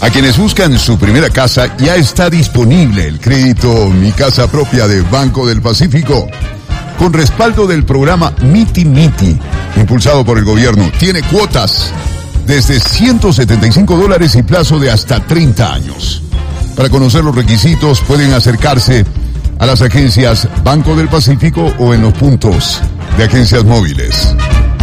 A quienes buscan su primera casa, ya está disponible el crédito Mi Casa Propia de Banco del Pacífico, con respaldo del programa Miti Miti, impulsado por el gobierno. Tiene cuotas desde $175 y plazo de hasta 30 años. Para conocer los requisitos, pueden acercarse a las agencias Banco del Pacífico o en los puntos de agencias móviles.